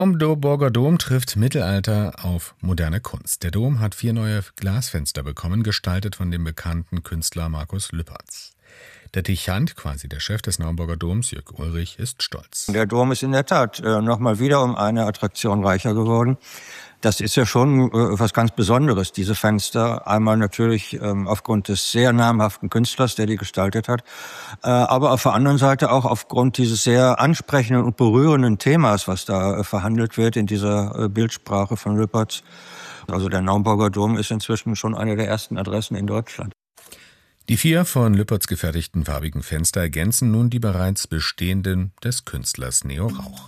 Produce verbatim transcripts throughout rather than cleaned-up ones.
Hamburger Dom trifft Mittelalter auf moderne Kunst. Der Dom hat vier neue Glasfenster bekommen, gestaltet von dem bekannten Künstler Markus Lüpertz. Der Dechant, quasi der Chef des Naumburger Doms, Jörg Ulrich, ist stolz. Der Dom ist in der Tat äh, nochmal wieder um eine Attraktion reicher geworden. Das ist ja schon äh, was ganz Besonderes, diese Fenster. Einmal natürlich ähm, aufgrund des sehr namhaften Künstlers, der die gestaltet hat, äh, aber auf der anderen Seite auch aufgrund dieses sehr ansprechenden und berührenden Themas, was da äh, verhandelt wird in dieser äh, Bildsprache von Lüpertz. Also der Naumburger Dom ist inzwischen schon eine der ersten Adressen in Deutschland. Die vier von Lüpertz gefertigten farbigen Fenster ergänzen nun die bereits bestehenden des Künstlers Neo Rauch.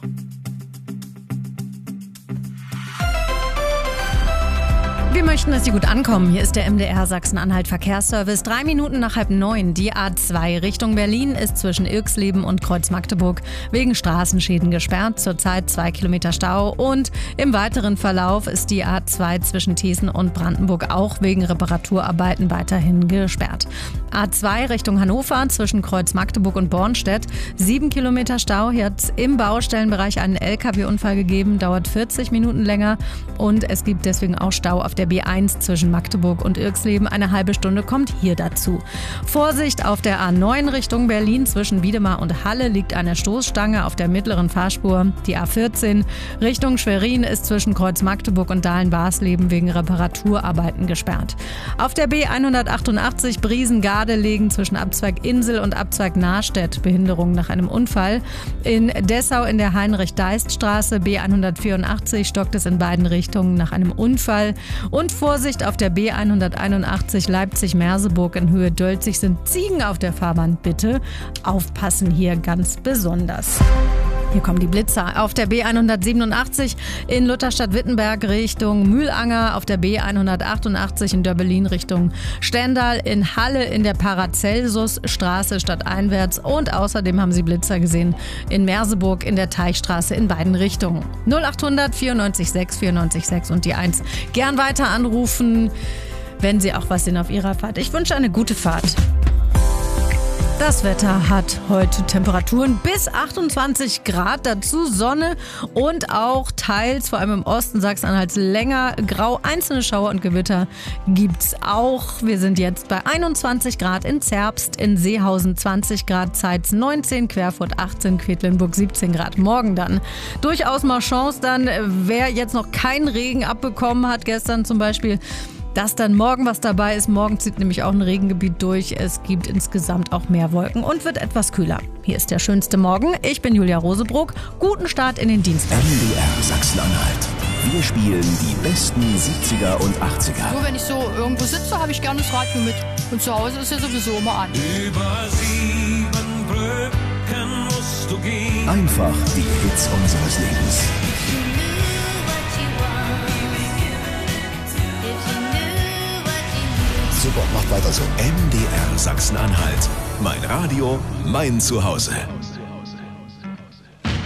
Wir möchten, dass Sie gut ankommen. Hier ist der M D R Sachsen-Anhalt Verkehrsservice. Drei Minuten nach halb neun. Die A zwei Richtung Berlin ist zwischen Irxleben und Kreuz-Magdeburg wegen Straßenschäden gesperrt. Zurzeit zwei Kilometer Stau. Und im weiteren Verlauf ist die A zwei zwischen Thießen und Brandenburg auch wegen Reparaturarbeiten weiterhin gesperrt. A zwei Richtung Hannover zwischen Kreuz-Magdeburg und Bornstedt. Sieben Kilometer Stau. Hier hat es im Baustellenbereich einen L K W-Unfall gegeben. Dauert vierzig Minuten länger. Und es gibt deswegen auch Stau auf der B eins zwischen Magdeburg und Irxleben. Eine halbe Stunde kommt hier dazu. Vorsicht auf der A neun Richtung Berlin zwischen Wiedemar und Halle liegt eine Stoßstange auf der mittleren Fahrspur. Die A vierzehn Richtung Schwerin ist zwischen Kreuz Magdeburg und Dahlen-Barsleben wegen Reparaturarbeiten gesperrt. Auf der B hundertachtundachtzig Briesen-Gardelegen zwischen Abzweig Insel und Abzweig Nahrstedt Behinderung nach einem Unfall. In Dessau in der Heinrich-Deist-Straße B hundertvierundachtzig stockt es in beiden Richtungen nach einem Unfall. Und Vorsicht auf der B hunderteinundachtzig Leipzig-Merseburg in Höhe Dölzig sind Ziegen auf der Fahrbahn. Bitte aufpassen hier ganz besonders. Hier kommen die Blitzer. Auf der B hundertsiebenundachtzig in Lutherstadt-Wittenberg Richtung Mühlanger, auf der B hundertachtundachtzig in Döbbelin Richtung Stendal, in Halle in der Paracelsus-Straße stadteinwärts und außerdem haben Sie Blitzer gesehen in Merseburg in der Teichstraße in beiden Richtungen. null achthundert vierundneunzig sechs vierundneunzig sechs und die eins. Gern weiter anrufen, wenn Sie auch was sehen auf Ihrer Fahrt. Ich wünsche eine gute Fahrt. Das Wetter hat heute Temperaturen bis achtundzwanzig Grad, dazu Sonne und auch teils, vor allem im Osten Sachsen-Anhalts, länger grau. Einzelne Schauer und Gewitter gibt's auch. Wir sind jetzt bei einundzwanzig Grad in Zerbst, in Seehausen zwanzig Grad, Zeitz neunzehn, Querfurt achtzehn, Quedlinburg siebzehn Grad. Morgen dann durchaus mal Chance dann, wer jetzt noch keinen Regen abbekommen hat, gestern zum Beispiel, dass dann morgen was dabei ist. Morgen zieht nämlich auch ein Regengebiet durch. Es gibt insgesamt auch mehr Wolken und wird etwas kühler. Hier ist der schönste Morgen. Ich bin Julia Rosebrook. Guten Start in den Dienstag. M D R Sachsen-Anhalt. Wir spielen die besten siebziger und achtziger. Nur wenn ich so irgendwo sitze, habe ich gerne das Radio mit. Und zu Hause ist ja sowieso immer an. Über sieben Brücken musst du gehen. Einfach die Hits unseres Lebens. Super, macht weiter so. M D R Sachsen-Anhalt. Mein Radio, mein Zuhause.